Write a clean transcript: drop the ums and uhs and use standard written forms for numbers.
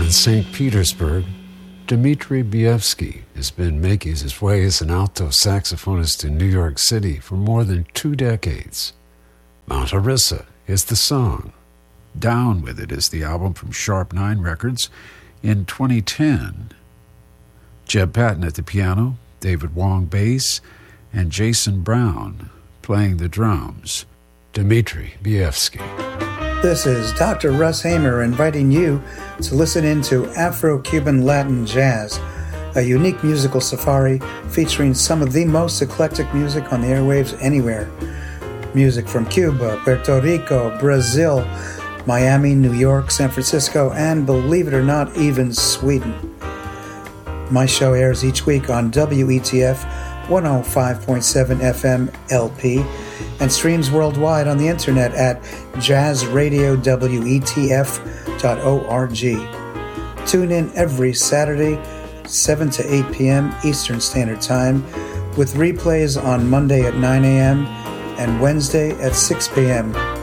in St. Petersburg, Dmitry Bievsky has been making his way as an alto saxophonist in New York City for more than 2 decades. Mount Orissa is the song. Down With It is the album from Sharp 9 Records in 2010. Jeb Patton at the piano, David Wong bass, and Jason Brown playing the drums. Dmitry Bievsky. This is Dr. Russ Hamer inviting you to listen into Afro-Cuban Latin Jazz, a unique musical safari featuring some of the most eclectic music on the airwaves anywhere. Music from Cuba, Puerto Rico, Brazil, Miami, New York, San Francisco, and believe it or not, even Sweden. My show airs each week on WETF 105.7 FM LP and streams worldwide on the internet at jazzradiowetf.org. Tune in every Saturday, 7 to 8 p.m. Eastern Standard Time, with replays on Monday at 9 a.m. and Wednesday at 6 p.m.